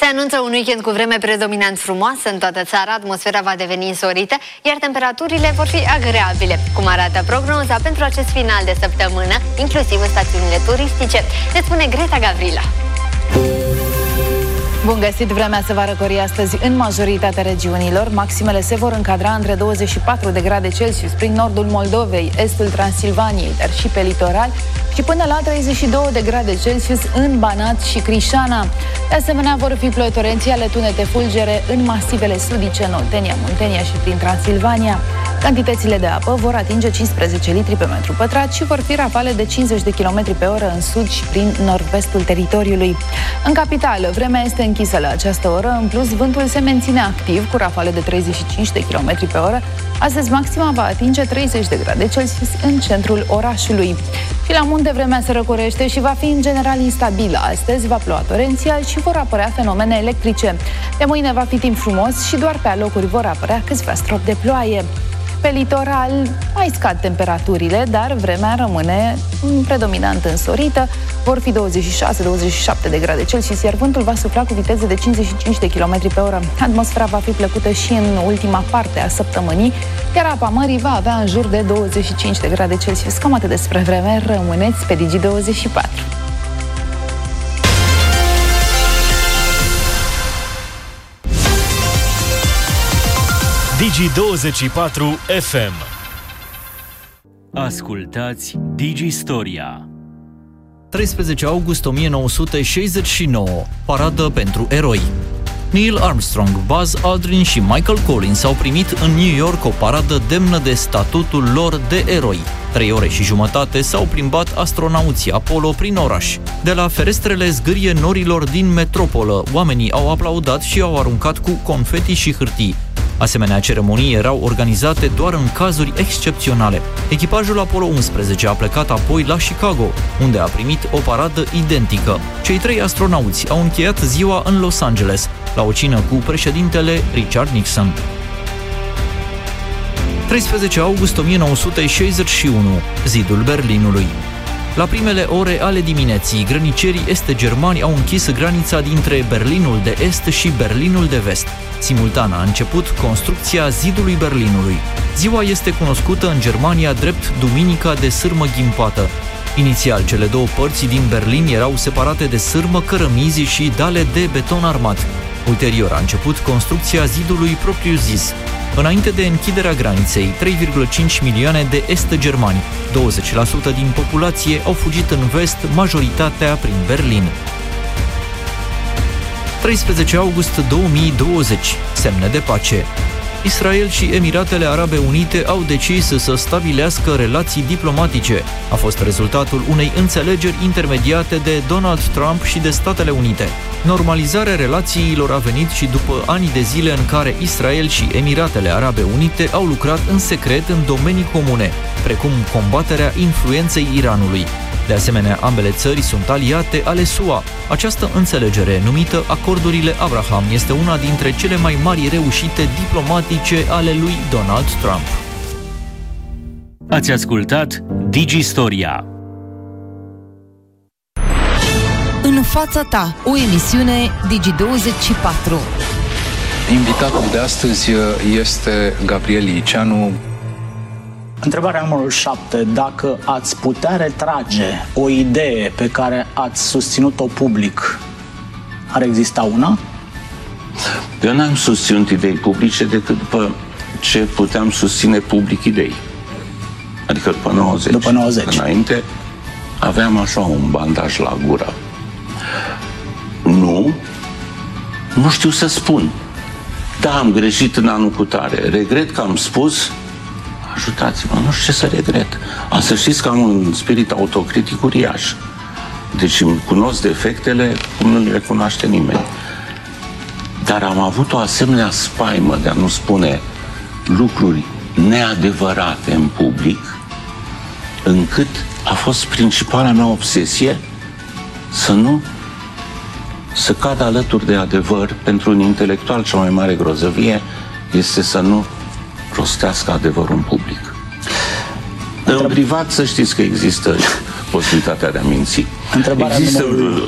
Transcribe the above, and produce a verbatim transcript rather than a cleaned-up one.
Se anunță un weekend cu vreme predominant frumoasă în toată țara, atmosfera va deveni însorită, iar temperaturile vor fi agreabile. Cum arată prognoza pentru acest final de săptămână, inclusiv în stațiunile turistice, ne spune Greta Gavrila. Bun găsit! Vremea se va răcori astăzi în majoritatea regiunilor. Maximele se vor încadra între douăzeci și patru de grade Celsius prin nordul Moldovei, estul Transilvaniei, dar și pe litoral, și până la treizeci și două de grade Celsius în Banat și Crișana. De asemenea, vor fi ploi torențiale, tunete fulgere în masivele sudice, în Oltenia, Muntenia și prin Transilvania. Cantitățile de apă vor atinge cincisprezece litri pe metru pătrat și vor fi rafale de cincizeci de kilometri pe oră în sud și prin nord-vestul teritoriului. În capitală, vremea este închisă la această oră, în plus vântul se menține activ cu rafale de treizeci și cinci de kilometri pe oră. Astăzi maxima va atinge treizeci de grade Celsius în centrul orașului. Și la munte vremea se răcorește și va fi în general instabilă. Astăzi va ploua torențial și vor apărea fenomene electrice. De mâine va fi timp frumos și doar pe alocuri vor apărea câțiva stropi de ploaie. Pe litoral mai scad temperaturile, dar vremea rămâne predominant însorită. Vor fi douăzeci și șase douăzeci și șapte de grade Celsius, iar vântul va sufla cu viteze de cincizeci și cinci de kilometri pe oră. Atmosfera va fi plăcută și în ultima parte a săptămânii, iar apa mării va avea în jur de douăzeci și cinci de grade Celsius. Cam atât despre vreme, rămâneți pe Digi douăzeci și patru. Digi douăzeci și patru F M. Ascultați Digi Storia. treisprezece august o mie nouă sute șaizeci și nouă. Paradă pentru eroi. Neil Armstrong, Buzz Aldrin și Michael Collins au primit în New York o paradă demnă de statutul lor de eroi. Trei ore și jumătate s-au plimbat astronauții Apollo prin oraș. De la ferestrele zgârie norilor din metropolă, oamenii au aplaudat și au aruncat cu confeti și hârtii. Asemenea ceremonii erau organizate doar în cazuri excepționale. Echipajul Apollo unsprezece a plecat apoi la Chicago, unde a primit o paradă identică. Cei trei astronauți au încheiat ziua în Los Angeles, la o cină cu președintele Richard Nixon. treisprezece august o mie nouă sute șaizeci și unu. Zidul Berlinului. La primele ore ale dimineții, grănicerii est-germani au închis granița dintre Berlinul de Est și Berlinul de Vest. Simultan a început construcția zidului Berlinului. Ziua este cunoscută în Germania drept Duminica de sârmă ghimpată. Inițial, cele două părți din Berlin erau separate de sârmă, cărămizi și dale de beton armat. Ulterior a început construcția zidului propriu-zis. Înainte de închiderea graniței, trei virgulă cinci milioane de est-germani, douăzeci la sută din populație, au fugit în vest, majoritatea prin Berlin. treisprezece august două mii douăzeci. Semne de pace. Israel și Emiratele Arabe Unite au decis să stabilească relații diplomatice. A fost rezultatul unei înțelegeri intermediate de Donald Trump și de Statele Unite. Normalizarea relațiilor a venit și după ani de zile în care Israel și Emiratele Arabe Unite au lucrat în secret în domenii comune, precum combaterea influenței Iranului. De asemenea, ambele țări sunt aliate ale S U A. Această înțelegere, numită Acordurile Abraham, este una dintre cele mai mari reușite diplomatice ale lui Donald Trump. Ați ascultat Digi Storia. În fața ta, o emisiune Digi douăzeci și patru. Invitatul de astăzi este Gabriel Liceanu. Întrebarea numărul șapte. Dacă ați putea retrage o idee pe care ați susținut-o public, ar exista una? Eu n-am susținut idei publice decât după ce puteam susține public idei. Adică după nouăzeci. După nouăzeci. Înainte aveam așa un bandaj la gură. Nu, nu știu să spun. Da, am greșit în anul cutare. Regret că am spus. Ajutați-mă, nu știu ce să regret. A, să știți că am un spirit autocritic uriaș. Deci îmi cunosc defectele cum nu le cunoaște nimeni. Dar am avut o asemenea spaimă de a nu spune lucruri neadevărate în public, încât a fost principala mea obsesie să nu să cad alături de adevăr. Pentru un intelectual cea mai mare grozăvie este să nu rostească adevărul în public. În privat să știți că există posibilitatea de a minți. Întrebarea există numărul...